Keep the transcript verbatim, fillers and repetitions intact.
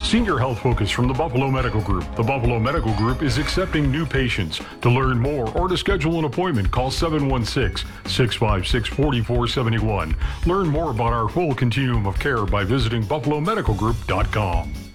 Senior health focus from the Buffalo Medical Group. The Buffalo Medical Group is accepting new patients. To learn more or to schedule an appointment, call seven one six, six five six, four four seven one. Learn more about our full continuum of care by visiting buffalo medical group dot com.